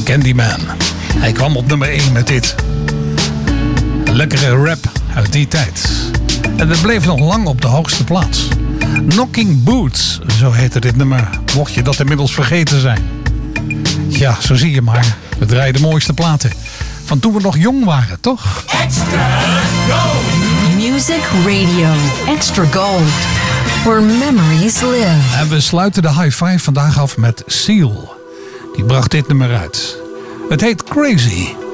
Candyman. Hij kwam op nummer 1 met dit. Lekkere rap uit die tijd. En het bleef nog lang op de hoogste plaats. Knocking Boots, zo heette dit nummer. Mocht je dat inmiddels vergeten zijn. Ja, zo zie je maar. We draaien de mooiste platen. Van toen we nog jong waren, toch? Extra Gold. Music Radio Extra Gold. Where memories live. En we sluiten de high five vandaag af met Seal. Die bracht dit nummer uit. Het heet Crazy.